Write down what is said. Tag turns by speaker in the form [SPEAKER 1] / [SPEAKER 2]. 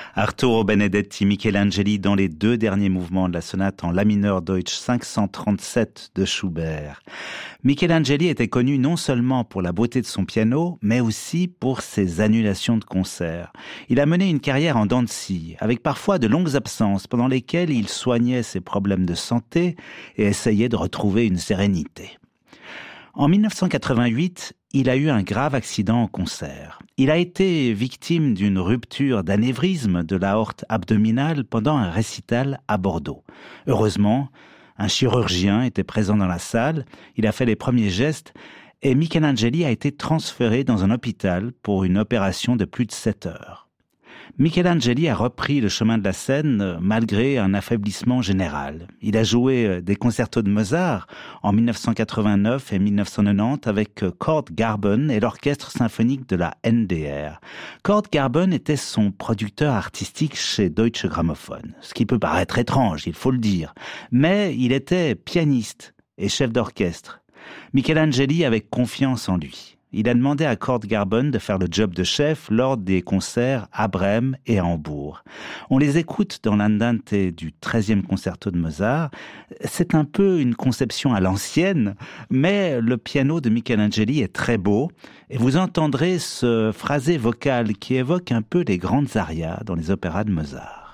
[SPEAKER 1] Arturo Benedetti, Michelangeli dans les 2 derniers mouvements de la sonate en la mineur Deutsch 537 de Schubert. Michelangeli était connu non seulement pour la beauté de son piano, mais aussi pour ses annulations de concerts. Il a mené une carrière en dents de scie, avec parfois de longues absences pendant lesquelles il soignait ses problèmes de santé et essayait de retrouver une sérénité. En 1988, il a eu un grave accident en concert. Il a été victime d'une rupture d'anévrisme de l'aorte abdominale pendant un récital à Bordeaux. Heureusement, un chirurgien était présent dans la salle, il a fait les premiers gestes et Michelangeli a été transféré dans un hôpital pour une opération de plus de 7 heures. Michelangeli a repris le chemin de la scène malgré un affaiblissement général. Il a joué des concertos de Mozart en 1989 et 1990 avec Kurt Garben et l'orchestre symphonique de la NDR. Kurt Garben était son producteur artistique chez Deutsche Grammophon, ce qui peut paraître étrange, il faut le dire, mais il était pianiste et chef d'orchestre. Michelangeli avait confiance en lui. Il a demandé à Kurt Garben de faire le job de chef lors des concerts à Brême et à Hambourg. On les écoute dans l'Andante du 13e concerto de Mozart. C'est un peu une conception à l'ancienne, mais le piano de Michelangeli est très beau et vous entendrez ce phrasé vocal qui évoque un peu les grandes arias dans les opéras de Mozart.